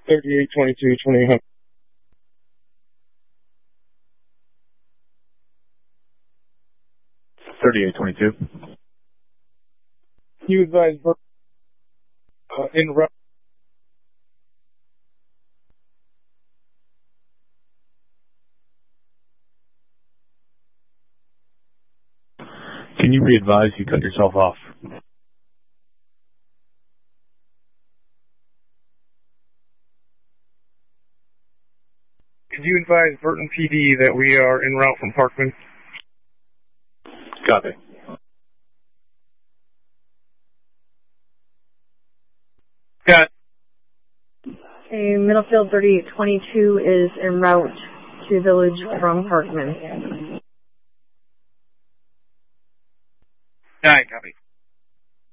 3822 2800. You advise en route. Can you re-advise? You cut yourself off. Could you advise Burton PD that we are en route from Parkman? Copy. Got it. Okay, Middlefield 3822 is en route to Village from Parkman. Copy.